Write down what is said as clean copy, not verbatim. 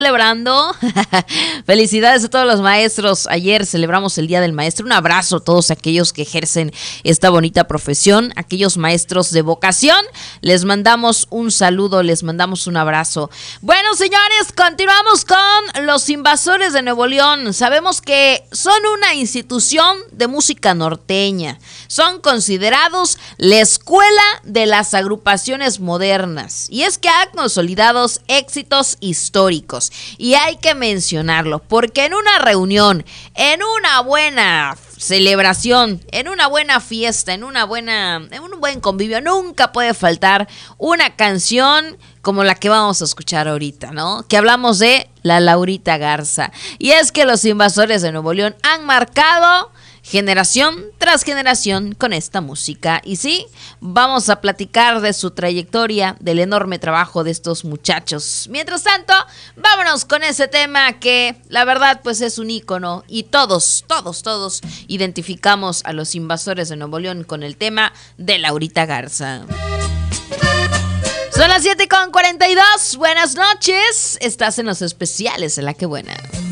celebrando. Felicidades a todos los maestros. Ayer celebramos el Día del Maestro. Un abrazo a todos aquellos que ejercen esta bonita profesión, aquellos maestros de vocación. Les mandamos un saludo, les mandamos un abrazo. Bueno, señores, continuamos con los Invasores de Nuevo León. Sabemos que son una institución de música norteña. Son considerados la escuela de las agrupaciones modernas. Y es que han consolidado éxitos históricos. Y hay que mencionarlo, porque en una reunión, en una buena celebración, en una buena fiesta, en un buen convivio, nunca puede faltar una canción como la que vamos a escuchar ahorita, ¿no? Que hablamos de la Laurita Garza. Y es que los Invasores de Nuevo León han marcado generación tras generación con esta música. Y sí, vamos a platicar de su trayectoria, del enorme trabajo de estos muchachos. Mientras tanto, vámonos con ese tema que la verdad pues es un ícono y todos identificamos a los Invasores de Nuevo León con el tema de Laurita Garza. Son las 7:42. Buenas noches. Estás en los especiales de La Que Buena.